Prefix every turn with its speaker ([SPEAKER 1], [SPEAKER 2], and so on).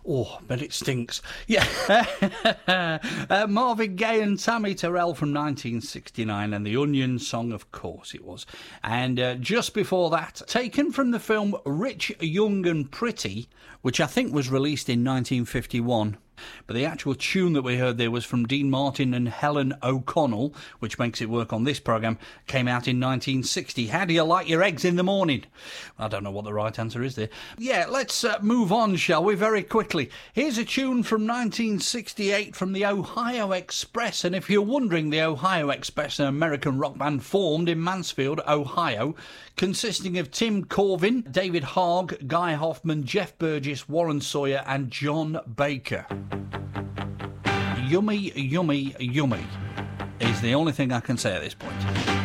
[SPEAKER 1] Oh, but it stinks. Yeah. Marvin Gaye and Tammy Terrell from 1969, and The Onion Song, of course it was. And just before that, taken from the film Rich, Young and Pretty, which I think was released in 1951. But the actual tune that we heard there was from Dean Martin and Helen O'Connell, which makes it work on this programme, came out in 1960. How do you like your eggs in the morning? I don't know what the right answer is there. Yeah, let's move on, shall we, very quickly. Here's a tune from 1968 from the Ohio Express, and if you're wondering, the Ohio Express, an American rock band formed in Mansfield, Ohio, consisting of Tim Corvin, David Haag, Guy Hoffman, Jeff Burgess, Warren Sawyer and John Baker. Yummy, yummy, yummy is the only thing I can say at this point.